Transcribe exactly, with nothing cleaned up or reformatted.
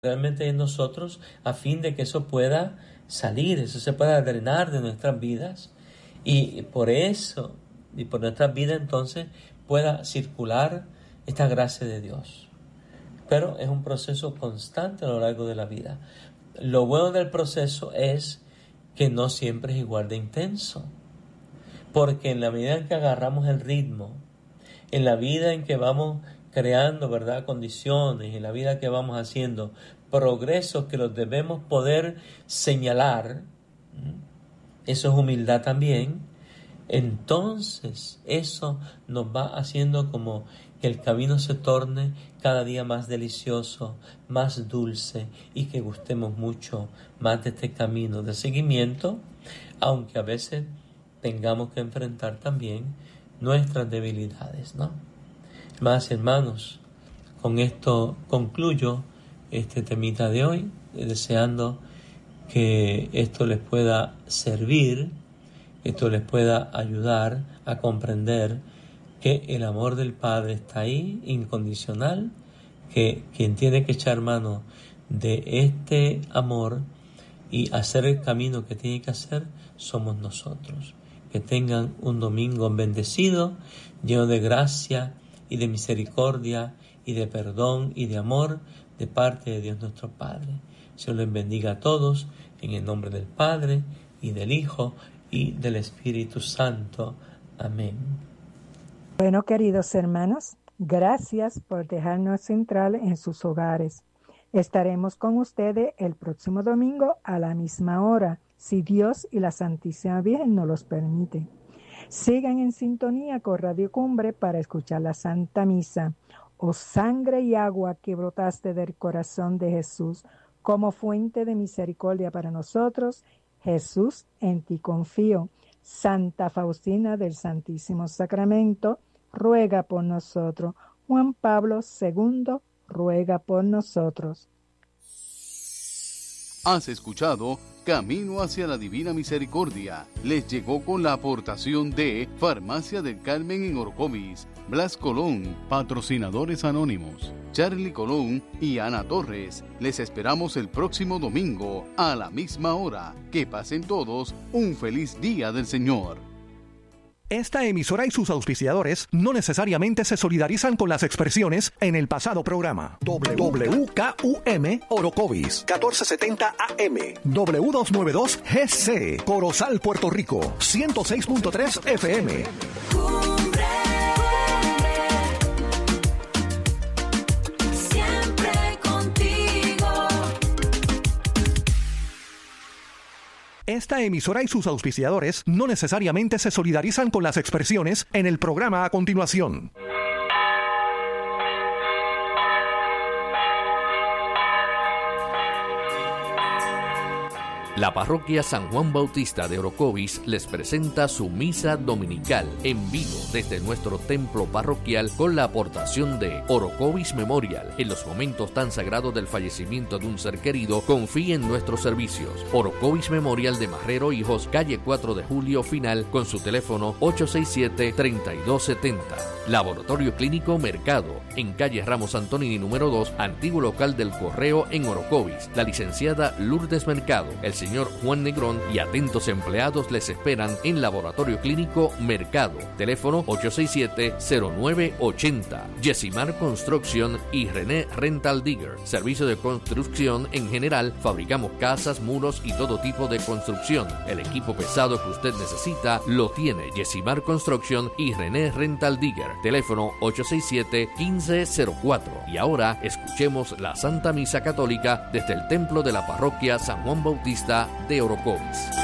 realmente en nosotros, a fin de que eso pueda salir, eso se pueda drenar de nuestras vidas, y por eso y por nuestras vidas entonces pueda circular esta gracia de Dios. Pero es un proceso constante a lo largo de la vida. Lo bueno del proceso es que no siempre es igual de intenso, porque en la medida en que agarramos el ritmo, en la vida en que vamos creando, ¿verdad?, condiciones, en la vida que vamos haciendo progresos que los debemos poder señalar, eso es humildad también, entonces eso nos va haciendo como que el camino se torne cada día más delicioso, más dulce, y que gustemos mucho más de este camino de seguimiento, aunque a veces tengamos que enfrentar también nuestras debilidades, ¿no? Más hermanos, con esto concluyo este temita de hoy, deseando que esto les pueda servir, esto les pueda ayudar a comprender que el amor del Padre está ahí, incondicional, que quien tiene que echar mano de este amor y hacer el camino que tiene que hacer somos nosotros. Que tengan un domingo bendecido, lleno de gracia y de misericordia y de perdón y de amor de parte de Dios nuestro Padre. Se les bendiga a todos en el nombre del Padre y del Hijo y del Espíritu Santo. Amén. Bueno, queridos hermanos, gracias por dejarnos entrar en sus hogares. Estaremos con ustedes el próximo domingo a la misma hora, si Dios y la Santísima Virgen nos los permiten. Sigan en sintonía con Radio Cumbre para escuchar la Santa Misa. Oh sangre y agua que brotaste del corazón de Jesús, como fuente de misericordia para nosotros, Jesús, en ti confío. Santa Faustina del Santísimo Sacramento, ruega por nosotros. Juan Pablo segundo, ruega por nosotros. Has escuchado Camino hacia la Divina Misericordia. Les llegó con la aportación de Farmacia del Carmen en Orocovis, Blas Colón, patrocinadores anónimos, Charlie Colón y Ana Torres. Les esperamos el próximo domingo a la misma hora. Que pasen todos un feliz día del Señor. Esta emisora y sus auspiciadores no necesariamente se solidarizan con las expresiones en el pasado programa. W K U M Orocovis, catorce setenta A M. W doscientos noventa y dos G C, Corozal, Puerto Rico, ciento seis punto tres F M. Esta emisora y sus auspiciadores no necesariamente se solidarizan con las expresiones en el programa a continuación. La parroquia San Juan Bautista de Orocovis les presenta su misa dominical en vivo desde nuestro templo parroquial con la aportación de Orocovis Memorial. En los momentos tan sagrados del fallecimiento de un ser querido, confíe en nuestros servicios. Orocovis Memorial de Marrero Hijos, calle cuatro de julio final, con su teléfono ocho seis siete, tres dos siete cero. Laboratorio Clínico Mercado, en calle Ramos Antonini número dos, antiguo local del Correo en Orocovis. La licenciada Lourdes Mercado, el señor Juan Negrón y atentos empleados les esperan en Laboratorio Clínico Mercado. Teléfono ocho seis siete, cero nueve ocho cero. Yesimar Construction y René Rental Digger. Servicio de construcción en general. Fabricamos casas, muros y todo tipo de construcción. El equipo pesado que usted necesita lo tiene Yesimar Construction y René Rental Digger. Teléfono ocho seis siete, uno cinco cero cuatro. Y ahora escuchemos la Santa Misa Católica desde el templo de la parroquia San Juan Bautista de Orocovis.